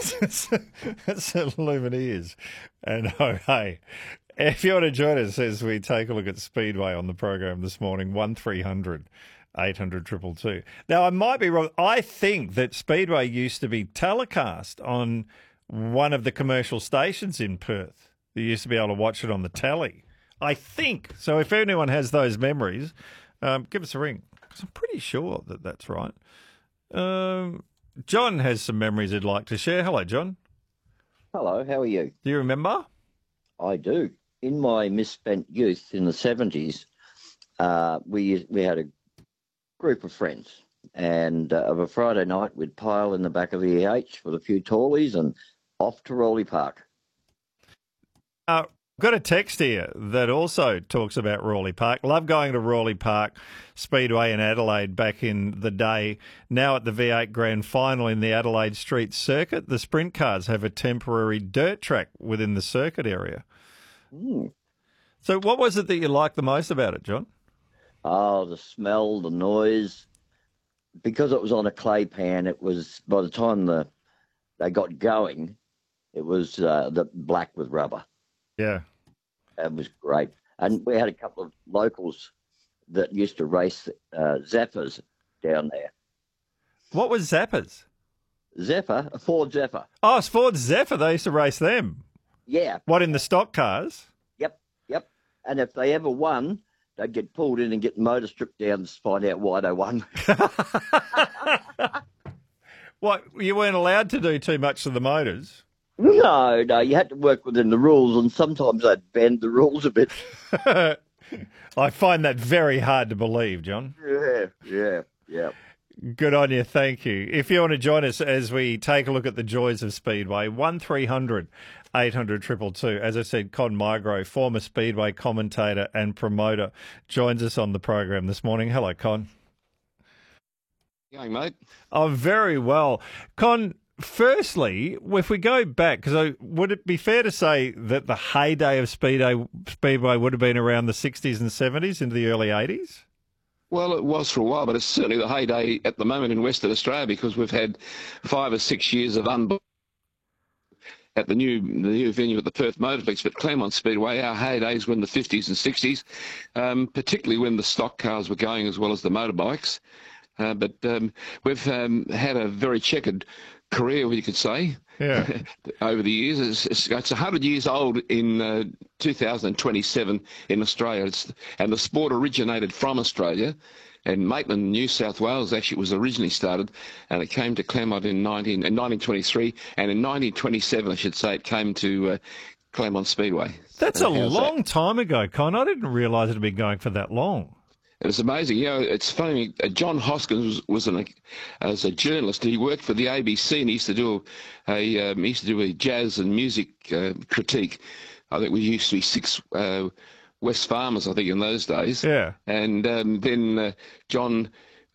That's the Lumineers. And oh, hey, if you want to join us as we take a look at Speedway on the program this morning, 1300 800 222. Now, I might be wrong. I think that Speedway used to be telecast on one of the commercial stations in Perth. You used to be able to watch it on the telly. I think. So if anyone has those memories, give us a ring, because I'm pretty sure that that's right. John has some memories he'd like to share. Hello, John. Hello, how are you? Do you remember? I do. In my misspent youth in the 70s, we had a group of friends, and of a Friday night we'd pile in the back of the EH with a few tallies and off to Raleigh Park. Got a text here that also talks about Raleigh Park. Love going to Raleigh Park Speedway in Adelaide back in the day. Now at the V8 Grand Final in the Adelaide Street Circuit, the sprint cars have a temporary dirt track within the circuit area. Mm. So what was it that you liked the most about it, John? Oh, the smell, the noise. Because it was on a clay pan, it was, by the time they got going, it was the black with rubber. Yeah. It was great. And we had a couple of locals that used to race Zephyrs down there. What was Zappers? Zephyr, a Ford Zephyr. Oh, it's Ford Zephyr. They used to race them. Yeah. What, in the stock cars? Yep. And if they ever won, they'd get pulled in and get motor stripped down to find out why they won. What, you weren't allowed to do too much to the motors? No, you had to work within the rules, and sometimes they'd bend the rules a bit. I find that very hard to believe, John. Yeah. Good on you, thank you. If you want to join us as we take a look at the joys of Speedway, 1300 800 222. As I said, Con Migro, former Speedway commentator and promoter, joins us on the program this morning. Hello, Con. How you going, mate? Oh, very well. Con, firstly, if we go back, because would it be fair to say that the heyday of Speedway would have been around the 60s and 70s into the early 80s? Well, it was for a while, but it's certainly the heyday at the moment in Western Australia, because we've had 5 or 6 years of at the new venue at the Perth Motorplex, but Claremont Speedway, our heydays were in the 50s and 60s, particularly when the stock cars were going as well as the motorbikes. But we've had a very checkered career, you could say, over the years. It's 100 years old in 2027 in Australia, and the sport originated from Australia. And Maitland, New South Wales, actually was originally started, and it came to Claremont in 1923, and in 1927, I should say, it came to Claremont Speedway. That's a long time ago, Con. I didn't realise it had been going for that long. It was amazing. You know, it's funny. John Hoskins was as a journalist. He worked for the ABC, and he used to do a jazz and music critique. I think we used to be 6 West Farmers, I think, in those days. Yeah. And then John,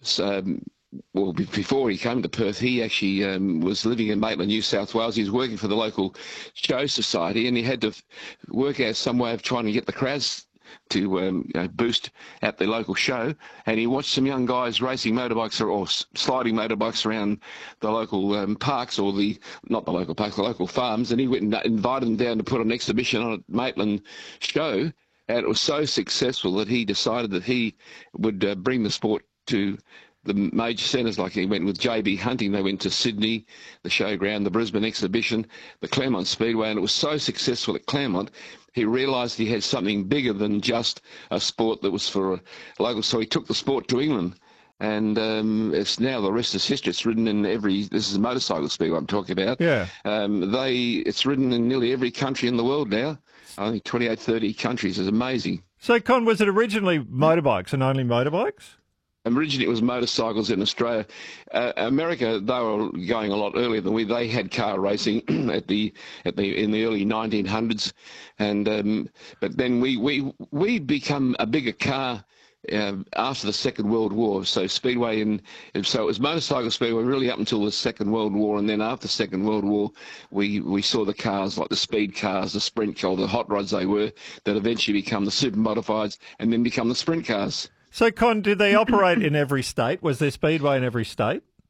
before he came to Perth, he actually was living in Maitland, New South Wales. He was working for the local show society, and he had to work out some way of trying to get the crowds to boost at the local show, and he watched some young guys racing motorbikes or sliding motorbikes around the local parks, or not the local parks, the local farms, and he went and invited them down to put an exhibition on at Maitland show, and it was so successful that he decided that he would bring the sport to the major centres. Like he went with JB Hunting, they went to Sydney, the showground, the Brisbane exhibition, the Claremont Speedway, and it was so successful at Claremont, he realised he had something bigger than just a sport that was for local. So he took the sport to England, and it's now, the rest is history. It's ridden in this is a motorcycle speedway I'm talking about. Yeah. It's ridden in nearly every country in the world now. I think 28, 30 countries. It's amazing. So, Con, was it originally motorbikes and only motorbikes? Originally, it was motorcycles in Australia. America, they were going a lot earlier than we. They had car racing in the early 1900s, and but then we become a bigger car after the Second World War. So Speedway so it was motorcycle Speedway really up until the Second World War, and then after the Second World War, we saw the cars like the speed cars, the sprint cars, the hot rods they were, that eventually become the super modifieds, and then become the sprint cars. So, Con, did they operate in every state? Was there Speedway in every state?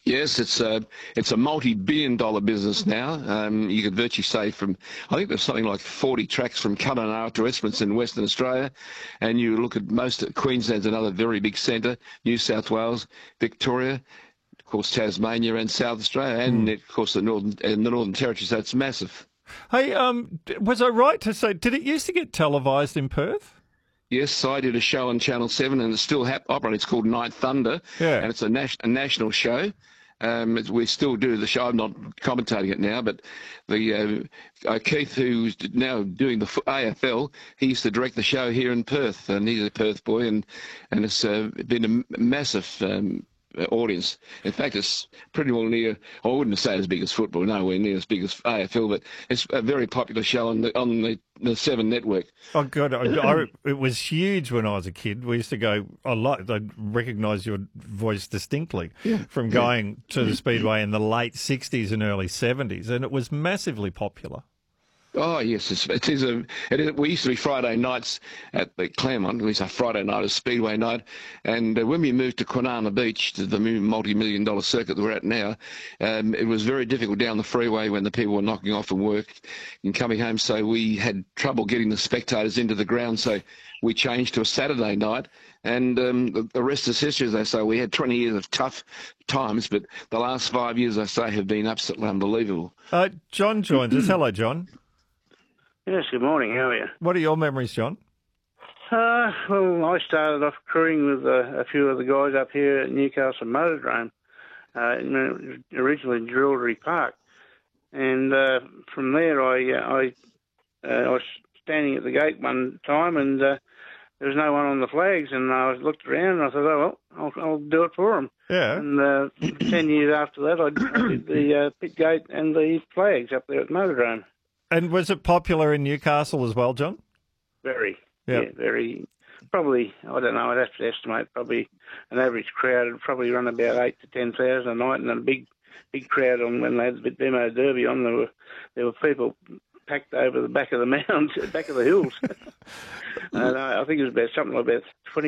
Yes, it's a multi-billion-dollar business now. You could virtually say I think there's something like 40 tracks from Kununurra to Esperance in Western Australia, and you look at most of Queensland's another very big centre, New South Wales, Victoria, of course Tasmania and South Australia, and of course the Northern Territory. So it's massive. Hey, was I right to say, did it used to get televised in Perth? Yes, I did a show on Channel 7 and it's still operating. It's called Night Thunder, and it's a national show. We still do the show. I'm not commentating it now, but the Keith, who's now doing the AFL, he used to direct the show here in Perth, and he's a Perth boy, and it's been a massive audience. In fact, it's pretty well near, I wouldn't say as big as football, nowhere near as big as AFL, but it's a very popular show on the Seven network. Oh, God, it was huge when I was a kid. We used to go a lot. I recognise your voice distinctly from going to the Speedway in the late 60s and early 70s, and it was massively popular. Oh, yes, it is. We used to be Friday nights at the Claremont. We say Friday night is Speedway night. And when we moved to Kwinana Beach, to the multi-million-dollar circuit that we're at now, it was very difficult down the freeway when the people were knocking off from work and coming home. So we had trouble getting the spectators into the ground. So we changed to a Saturday night. And the rest is history, as they say. We had 20 years of tough times, but the last 5 years, I say, have been absolutely unbelievable. John joins us. Hello, John. Yes, good morning. How are you? What are your memories, John? Well, I started off crewing with a few of the guys up here at Newcastle Motordrome, originally Jewellery Park. And from there, I was standing at the gate one time, and there was no one on the flags, and I looked around, and I thought, oh, well, I'll do it for them. Yeah. And 10 years after that, I did the pit gate and the flags up there at Motordrome. And was it popular in Newcastle as well, John? Very. Yep. Yeah, very. Probably, I don't know, I'd have to estimate, probably an average crowd would probably run about 8,000 to 10,000 a night, and a big crowd on when they had the demo derby on. There were people packed over the back of the mounds, back of the hills. And I think it was about something like about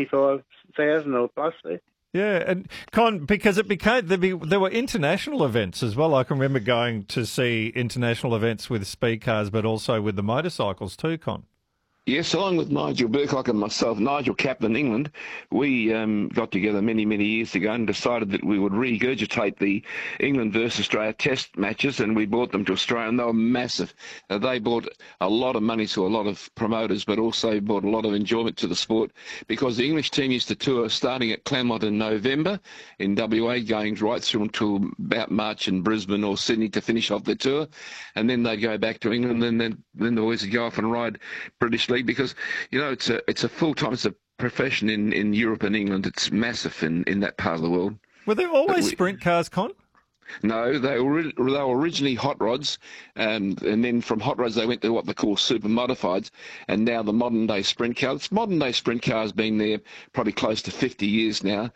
25,000 or plus there. Yeah, and Con, because it became there were international events as well. I can remember going to see international events with speed cars, but also with the motorcycles too, Con. Yes, along with Nigel Burcock and myself, Nigel captained England, we got together many, many years ago and decided that we would regurgitate the England versus Australia test matches, and we brought them to Australia, and they were massive. They brought a lot of money to a lot of promoters, but also brought a lot of enjoyment to the sport, because the English team used to tour starting at Claremont in November in WA, going right through until about March in Brisbane or Sydney to finish off their tour, and then they'd go back to England, and then the boys would go off and ride British League, because it's a full-time, it's a profession in Europe and England. It's massive in that part of the world. Were there always sprint cars, Con? No, they were originally hot rods, and then from hot rods they went to what they call super modifieds, and now the modern day sprint cars. Modern day sprint cars been there probably close to 50 years now,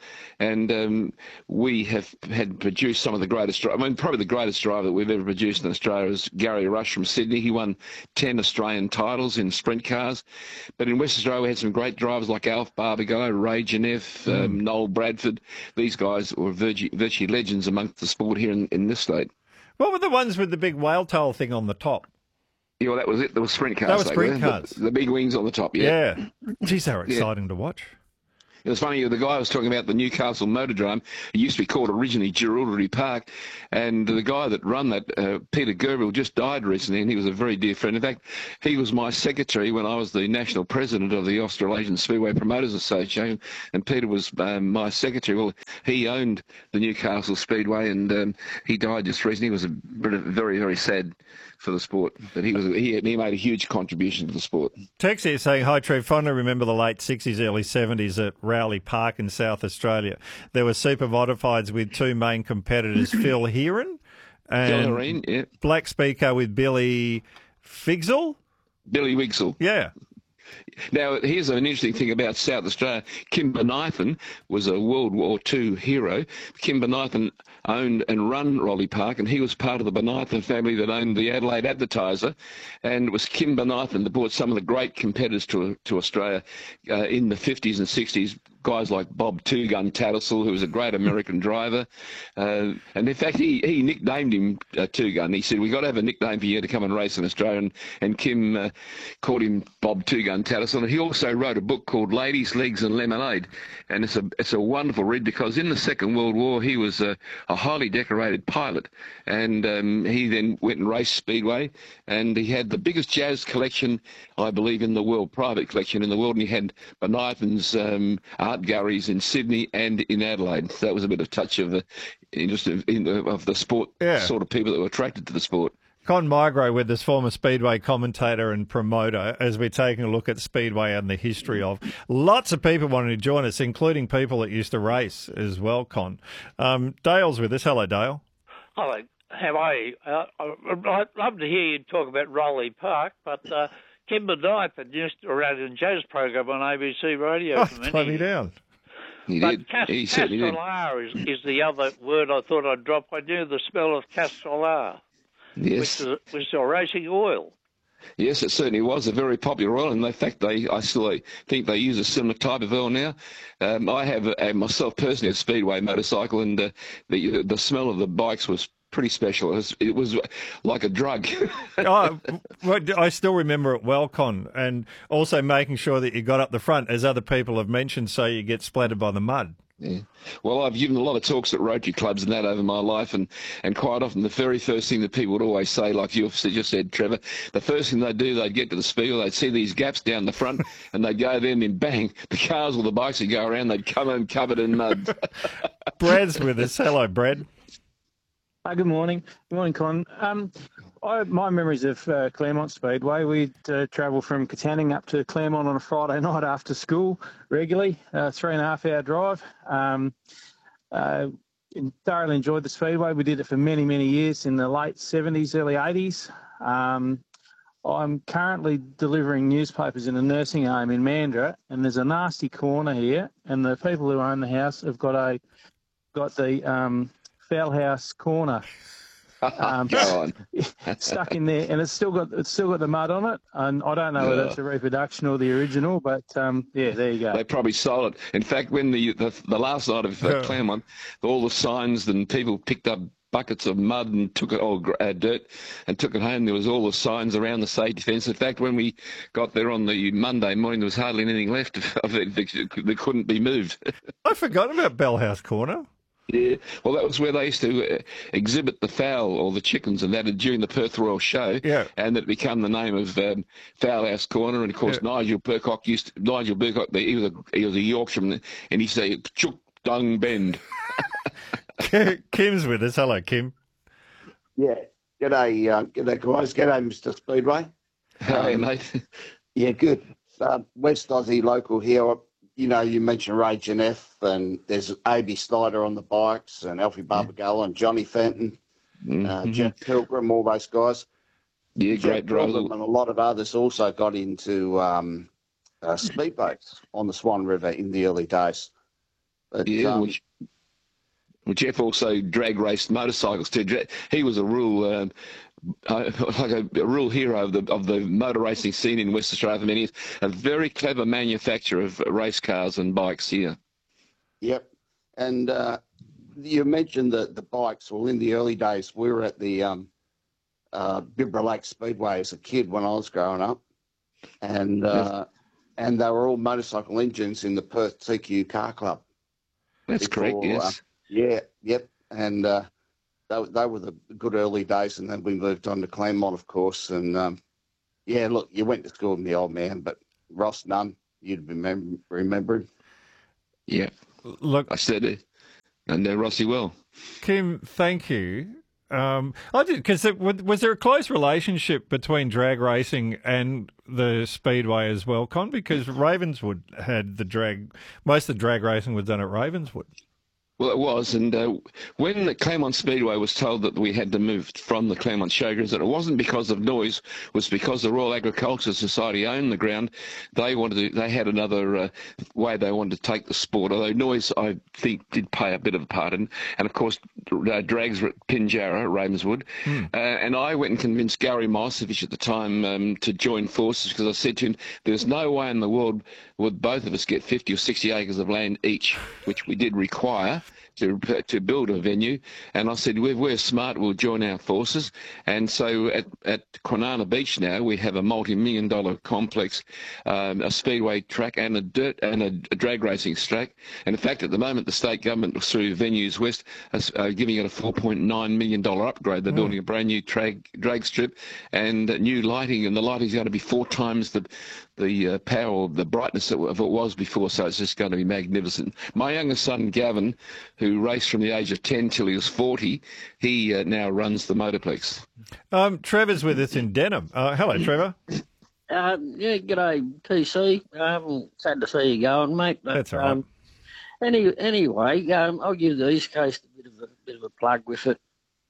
and we had produced some of the greatest. I mean, probably the greatest driver that we've ever produced in Australia is Gary Rush from Sydney. He won 10 Australian titles in sprint cars, but in West Australia we had some great drivers like Alf Barbagallo, Ray Geneff, Noel Bradford. These guys were virtually legends amongst the sport here in this state. What were the ones with the big whale tail thing on the top? Yeah, well, that was it. There were sprint cars. That was sprint cars. The big wings on the top, yeah. Yeah. Geez, they were exciting to watch. It was funny, the guy I was talking about, the Newcastle Motordrome, it used to be called originally Jewellery Park, and the guy that run that, Peter Gerbill, just died recently, and he was a very dear friend. In fact, he was my secretary when I was the national president of the Australasian Speedway Promoters Association, and Peter was my secretary. Well, he owned the Newcastle Speedway, and he died just recently. He was very, very sad for the sport, but he made a huge contribution to the sport. Tex here saying, hi Trev, fondly remember the late 60s, early 70s at Rowley Park in South Australia. There were super modifieds with two main competitors, Phil Heron and Black Speaker with Billy Figsel. Billy Wigsell. Yeah. Now, here's an interesting thing about South Australia. Kim Bonython was a World War II hero. Kim Bonython owned and run Rowley Park, and he was part of the Bonython family that owned the Adelaide Advertiser, and it was Kim Bonython that brought some of the great competitors to Australia in the 50s and 60s, guys like Bob Two Gun Tattersall, who was a great American driver. And in fact, he nicknamed him Two Gun. He said, "We got to have a nickname for you to come and race in Australia." And Kim called him Bob Two Gun Tattersall. And he also wrote a book called Ladies, Legs and Lemonade. And it's a wonderful read, because in the Second World War, he was a highly decorated pilot. And he then went and raced Speedway. And he had the biggest jazz collection, I believe, in the world, private collection in the world. And he had Bonython's art galleries in Sydney and in Adelaide. So that was a bit of touch of the interest of the sport, sort of people that were attracted to the sport. Con Migro with us, former Speedway commentator and promoter, as we're taking a look at Speedway and the history of. Lots of people wanting to join us, including people that used to race as well, Con. Dale's with us. Hello, Dale. Hello. How are you? I'd love to hear you talk about Rowley Park, but Kim Bonython used to run in Joe's program on ABC Radio for many me down. He but did. He certainly did. Castolar is the other word I thought I'd drop. I knew the smell of Castolar, Yes. which is a racing oil. Yes, it certainly was a very popular oil, and in fact, I still think they use a similar type of oil now. I have myself personally a Speedway motorcycle, and the smell of the bikes was pretty special. It was like a drug. I still remember it well, Con, and also making sure that you got up the front, as other people have mentioned, so you get splattered by the mud. Yeah. Well, I've given a lot of talks at Rotary clubs and that over my life, and quite often the very first thing that people would always say, like you just said, Trevor, the first thing they'd do, they'd get to the speedway, they'd see these gaps down the front, and they'd go there and then bang, the cars or the bikes would go around, they'd come in covered in mud. Brad's with us. Hello, Brad. Good morning. Good morning, Con. My memories of Claremont Speedway, we'd travel from Katanning up to Claremont on a Friday night after school regularly, 3.5 hour drive. Thoroughly enjoyed the Speedway. We did it for many, many years in the late 70s, early 80s. I'm currently delivering newspapers in a nursing home in Mandurah, and there's a nasty corner here, and the people who own the house have got the foul house corner stuck in there, and it's still got the mud on it, and I don't know whether it's a reproduction or the original, but there you go. They probably sold it. In fact, when the last night of Claremont, all the signs and people picked up buckets of mud and took it, dirt, and took it home. There was all the signs around the safety fence. In fact, when we got there on the Monday morning, there was hardly anything left of it that couldn't be moved. I forgot about Bellhouse Corner. Yeah, well, that was where they used to exhibit the fowl or the chickens and that during the Perth Royal Show, and it became the name of Fowl House Corner. And of course, Nigel Burcock, he was a Yorkshireman, and he said "Chook Dung Bend." Kim's with us. Hello, Kim. Yeah, g'day guys. G'day, Mr. Speedway. Hey, mate. Yeah, good. West Aussie local here. You know, you mentioned Ray Jeff, and there's A.B. Snyder on the bikes, and Alfie Barbagallo and Johnny Fenton, Jeff Pilgrim, all those guys. Yeah, great driver. And a lot of others also got into speedboats on the Swan River in the early days. But, well, Jeff also drag raced motorcycles too. He was a real hero of the motor racing scene in West Australia for many years. A very clever manufacturer of race cars and bikes here. Yep. And you mentioned the bikes. Well, in the early days, we were at the Bibra Lake Speedway as a kid when I was growing up. And they were all motorcycle engines in the Perth TQ Car Club. That's correct, yes. Yep. And they were the good early days, and then we moved on to Claremont, of course. And, look, you went to school with me, old man, but Ross Nunn, you'd be remembered. Yeah. Look, I said it. And Rossi well. Kim, thank you. Because was there a close relationship between drag racing and the Speedway as well, Con? Because Ravenswood had most of the drag racing was done at Ravenswood. Well, it was, and when the Claremont Speedway was told that we had to move from the Claremont Showgrounds, that it wasn't because of noise, it was because the Royal Agricultural Society owned the ground. They had another way they wanted to take the sport, although noise, I think, did play a bit of a part. And of course, drags were at Pinjarra, Ravenswood. And I went and convinced Gary Milosevich at the time to join forces, because I said to him, there's no way in the world would both of us get 50 or 60 acres of land each, which we did require to build a venue. And I said, we're smart, we'll join our forces. And so at Kwinana Beach now, we have a multi-million-dollar complex, a speedway track and a drag racing track. And in fact, at the moment, the state government through Venues West are giving it a $4.9 million upgrade. They're building a brand new drag strip and new lighting, and the lighting's going to be 4 times the power, the brightness of it was before, so it's just going to be magnificent. My youngest son, Gavin, who raced from the age of 10 till he was 40, he now runs the Motorplex. Trevor's with us in Denham. Hello, Trevor. Yeah, g'day, TC. Sad to see you going, mate. But, That's all right. Anyway, I'll give the East Coast a bit of a plug with it.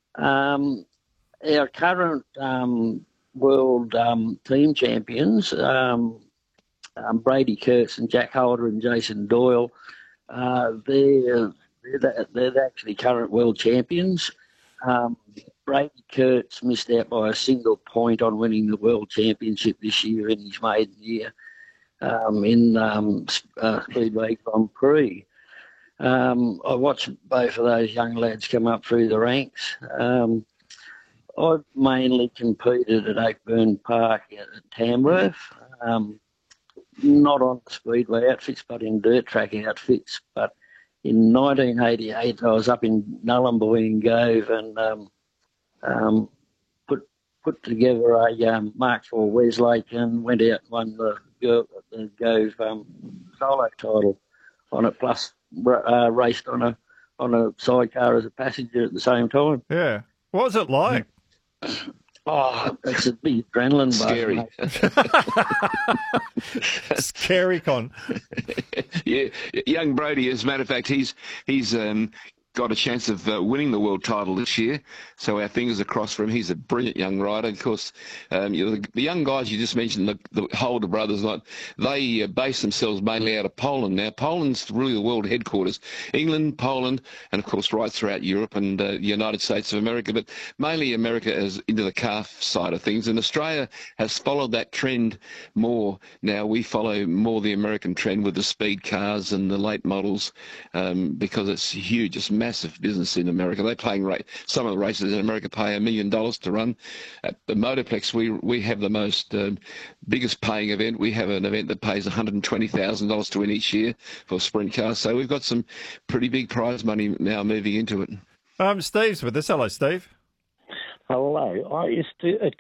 Our current world team champions, Brady Kurtz and Jack Holder and Jason Doyle, they're actually current world champions. Brady Kurtz missed out by a single point on winning the world championship this year in his maiden year in Speedway Grand Prix. I watched both of those young lads come up through the ranks. I've mainly competed at Oakburn Park at Tamworth, not on Speedway outfits, but in dirt track outfits. But in 1988, I was up in Nullarbor in Gove and put together a Mark IV Westlake and went out and won the Gove solo title on it, plus raced on a sidecar as a passenger at the same time. Yeah. What was it like? Oh, it's a big adrenaline buzz. Scary. Scary, Con. Yeah, young Brody, as a matter of fact, he's got a chance of winning the world title this year. So our fingers are crossed for him. He's a brilliant young rider. Of course, the young guys you just mentioned, the Holder brothers, they base themselves mainly out of Poland. Now, Poland's really the world headquarters. England, Poland, and of course right throughout Europe and the United States of America, but mainly America is into the car side of things. And Australia has followed that trend more. Now we follow more the American trend with the speed cars and the late models because it's huge. It's massive business in America. They're playing some of the races in America pay $1 million to run. At the Motorplex, we have the most biggest paying event. We have an event that pays $120,000 to win each year for sprint cars. So we've got some pretty big prize money now moving into it. Steve's with us. Hello, Steve. Hello. I used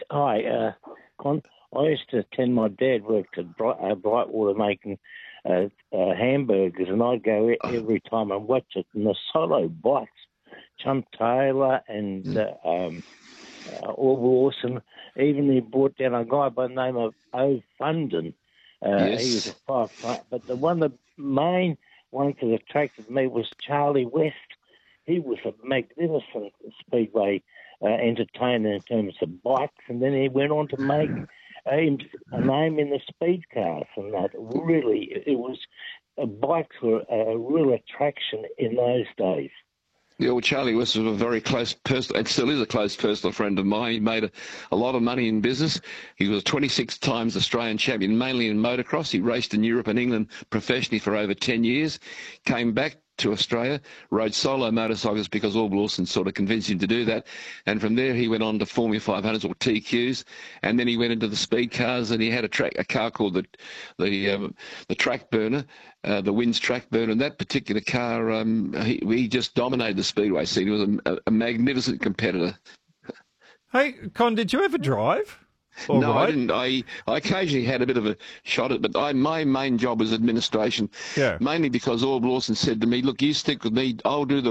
to attend. My dad worked at Brightwater making hamburgers, and I'd go every time and watch it. And the solo bikes, Chum Taylor and Orville Lawson, even he brought down a guy by the name of O. Funden. Yes. He was a 5-5, but the main one that attracted me was Charlie West. He was a magnificent speedway entertainer in terms of bikes, and then he went on to make a name in the speed cars, and that really, bikes were a real attraction in those days. Yeah, well, Charlie West was a very close personal, and still is a close personal friend of mine. He made a lot of money in business. He was 26 times Australian champion, mainly in motocross. He raced in Europe and England professionally for over 10 years, came back to Australia, rode solo motorcycles because Orville Lawson sort of convinced him to do that. And from there, he went on to Formula 500s or TQs, and then he went into the speed cars, and he had a car called the Track Burner, the Wins Track Burner. And that particular car, he just dominated the speedway scene. He was a magnificent competitor. Hey, Con, did you ever drive? No, I didn't. I occasionally had a bit of a shot at it, but my main job was administration. Yeah. Mainly because Orville Lawson said to me, look, you stick with me, I'll do the